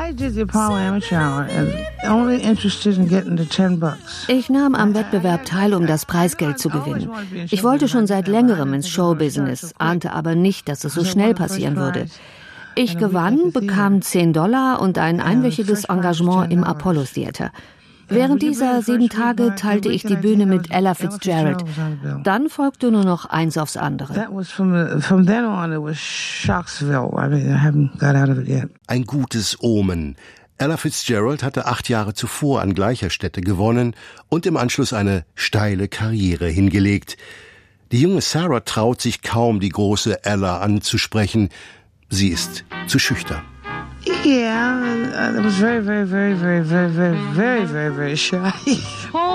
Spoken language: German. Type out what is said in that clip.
Ich nahm am Wettbewerb teil, um das Preisgeld zu gewinnen. Ich wollte schon seit längerem ins Showbusiness, ahnte aber nicht, dass es so schnell passieren würde. Ich gewann, bekam $10 und ein einwöchiges Engagement im Apollo Theater. Während dieser 7 Tage teilte ich die Bühne mit Ella Fitzgerald. Dann folgte nur noch eins aufs andere. Ein gutes Omen. Ella Fitzgerald hatte 8 Jahre zuvor an gleicher Stätte gewonnen und im Anschluss eine steile Karriere hingelegt. Die junge Sarah traut sich kaum, die große Ella anzusprechen. Sie ist zu schüchtern. Yeah, I was very, very, very, very, very, very, very, very, very shy.